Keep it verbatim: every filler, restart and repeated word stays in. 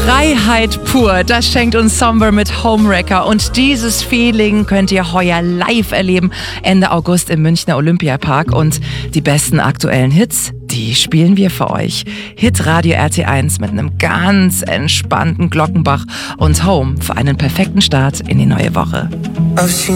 Freiheit pur, das schenkt uns Somber mit Homewrecker. Und dieses Feeling könnt ihr heuer live erleben, Ende August im Münchner Olympiapark. Und die besten aktuellen Hits, die spielen wir für euch. Hitradio R T eins mit einem ganz entspannten Glockenbach und Home für einen perfekten Start in die neue Woche.